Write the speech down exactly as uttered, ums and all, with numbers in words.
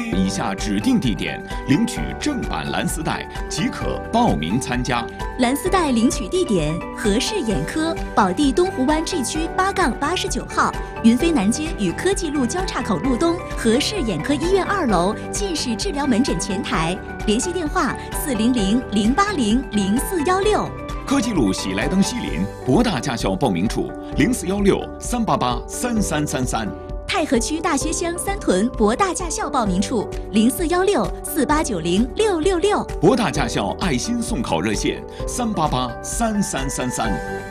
以下指定地点领取正版蓝丝带即可报名参加。 蓝丝带领取地点：和氏眼科宝地东湖湾 G 区八杠八十九号，云飞南街与科技路交叉口路东和氏眼科医院二楼近视治疗门诊前台。联系电话：四零零零八零零四幺六。 科技路喜来登西林博大驾校报名处：零四幺六三八八三三三三。 太和区大学乡三屯博大驾校报名处：零四幺六四八九零六六六。 博大驾校爱心送考热线：三八八三三三三。